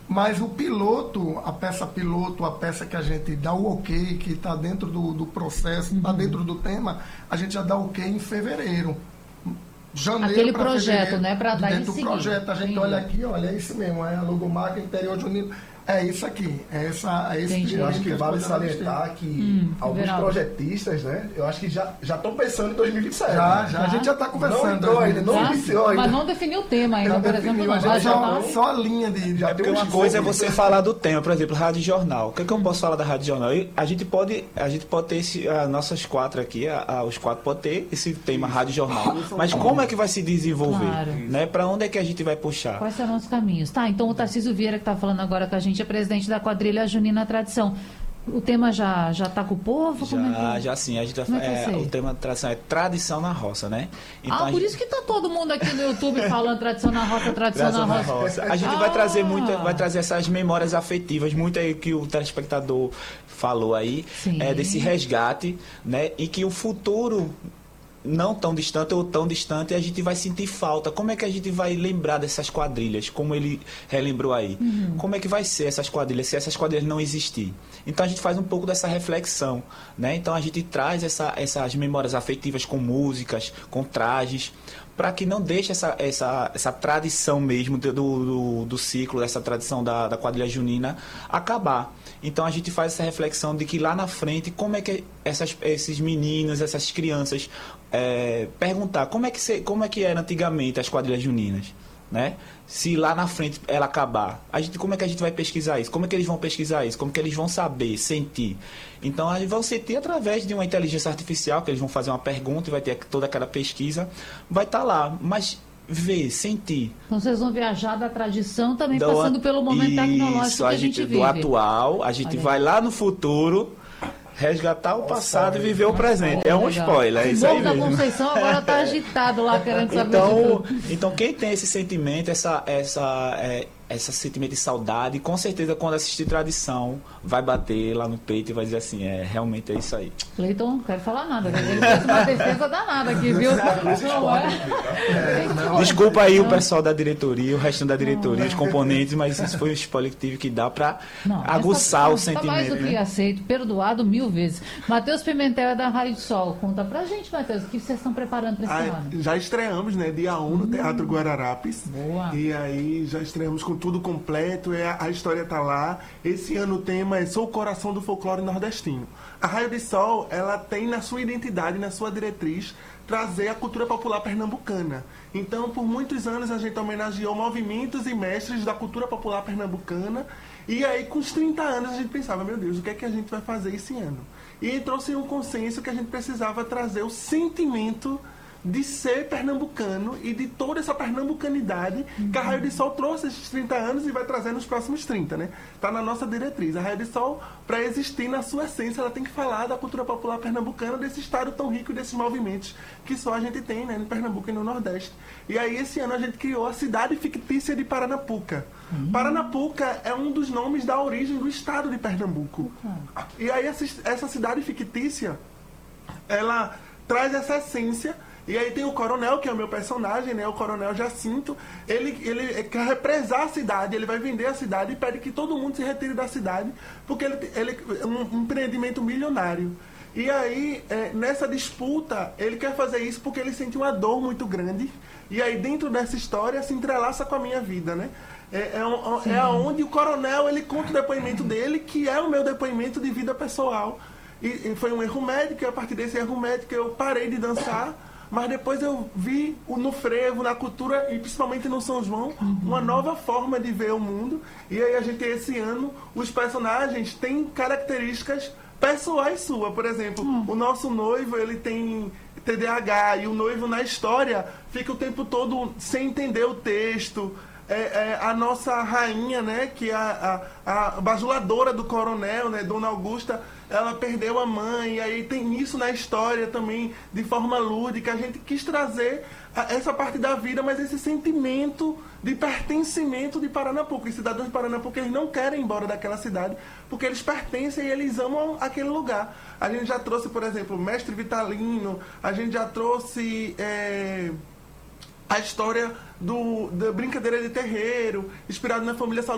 Mas o piloto, a peça piloto, a peça que a gente dá o ok, que está dentro do processo, está dentro do tema, a gente já dá ok em fevereiro. Janeiro. Aquele projeto, né? Para dar dentro do projeto, a gente olha aqui, olha, é isso mesmo, é a logomarca interior junino. É isso aqui, é esse eu acho que vale salientar que alguns projetistas, né? Eu acho que já estão pensando em 2027. Já, a gente já está conversando. Não ainda, não iniciou ainda. Mas não definiu o tema ainda, por exemplo, não. Só a linha de... Já tem uma coisa é você falar do tema, por exemplo, Rádio Jornal. O que é que eu posso falar da Rádio Jornal? A gente pode ter as nossas quatro aqui, os quatro podem ter esse tema Rádio Jornal. Mas como é que vai se desenvolver? Claro. Né? Para onde é que a gente vai puxar? Quais serão os caminhos? Tá, então o Tarcísio Vieira, que está falando agora com a gente, é presidente da quadrilha Junina Tradição. O tema já está com o povo? Já sim. A gente o tema da tradição é tradição na roça, né? Então, por isso que está todo mundo aqui no YouTube falando tradição na roça, tradição na roça. A gente vai trazer essas memórias afetivas, muito aí que o telespectador falou aí, desse resgate, né? E que o futuro não tão distante ou tão distante, a gente vai sentir falta. Como é que a gente vai lembrar dessas quadrilhas, como ele relembrou aí? Como é que vai ser essas quadrilhas, se essas quadrilhas não existir? Então a gente faz um pouco dessa reflexão, né? Então a gente traz essas memórias afetivas com músicas, com trajes, para que não deixe essa tradição mesmo do ciclo, dessa tradição da quadrilha junina acabar. Então a gente faz essa reflexão de que lá na frente, como é que esses meninos, essas crianças, perguntar como é que era antigamente as quadrilhas juninas, né? Se lá na frente ela acabar, como é que a gente vai pesquisar isso? Como é que eles vão pesquisar isso? Como é que eles vão saber, sentir? Então eles vão sentir através de uma inteligência artificial, que eles vão fazer uma pergunta e vai ter toda aquela pesquisa, vai estar lá, mas ver, sentir. Então vocês vão viajar da tradição também, passando pelo momento tecnológico que a gente vive. Do atual, a gente vai lá no futuro, resgatar o passado e viver o presente. É um spoiler, é isso aí mesmo. O Morro da Conceição agora está agitado lá, querendo saber Então quem tem esse sentimento, esse sentimento de saudade, com certeza quando assistir Tradição, vai bater lá no peito e vai dizer assim, realmente é isso aí. Cleiton, não quero falar nada, ele fez uma defesa danada aqui, viu? Desculpa aí o pessoal da diretoria, o restante da diretoria, os componentes, mas isso foi um spoiler que tive que dar para aguçar o sentimento. Tá mais do que aceito, perdoado 1000 vezes. Matheus Pimentel é da Raio de Sol. Conta pra gente, Matheus, o que vocês estão preparando para esse ano? Já estreamos, né, dia 1 no Teatro Guararapes. Boa. E aí já estreamos com tudo completo, a história tá lá. Esse ano o tema é Sou o Coração do Folclore Nordestino. A Raio de Sol, ela tem na sua identidade, na sua diretriz, trazer a cultura popular pernambucana. Então, por muitos anos, a gente homenageou movimentos e mestres da cultura popular pernambucana. E aí, com os 30 anos, a gente pensava, meu Deus, o que é que a gente vai fazer esse ano? E trouxe um consenso que a gente precisava trazer o sentimento de ser pernambucano e de toda essa pernambucanidade que a Raio de Sol trouxe esses 30 anos e vai trazer nos próximos 30, né? Tá na nossa diretriz. A Raio de Sol, para existir na sua essência, ela tem que falar da cultura popular pernambucana, desse estado tão rico, desses movimentos que só a gente tem, né, no Pernambuco e no Nordeste. E aí, esse ano, a gente criou a cidade fictícia de Paranapuca. Paranapuca é um dos nomes da origem do estado de Pernambuco. E aí, essa cidade fictícia, ela traz essa essência. E aí tem o Coronel, que é o meu personagem, né? O Coronel Jacinto. Ele quer represar a cidade, ele vai vender a cidade e pede que todo mundo se retire da cidade, porque ele é um empreendimento milionário. E aí, nessa disputa, ele quer fazer isso porque ele sente uma dor muito grande. E aí, dentro dessa história, se entrelaça com a minha vida, né? É onde o Coronel, ele conta o depoimento dele, que é o meu depoimento de vida pessoal. E foi um erro médico, e a partir desse erro médico eu parei de dançar. Mas depois eu vi no frevo, na cultura e principalmente no São João, uma nova forma de ver o mundo. E aí a gente, esse ano, os personagens têm características pessoais suas. Por exemplo, o nosso noivo, ele tem TDAH, e o noivo na história fica o tempo todo sem entender o texto. A nossa rainha, né, que é a bajuladora do Coronel, né, Dona Augusta, ela perdeu a mãe, e aí tem isso na história também, de forma lúdica. A gente quis trazer essa parte da vida, mas esse sentimento de pertencimento de Paranapuca. Os cidadãos de Paranapuca, eles não querem ir embora daquela cidade, porque eles pertencem e eles amam aquele lugar. A gente já trouxe, por exemplo, Mestre Vitalino, a gente já trouxe a história da brincadeira de terreiro, inspirado na família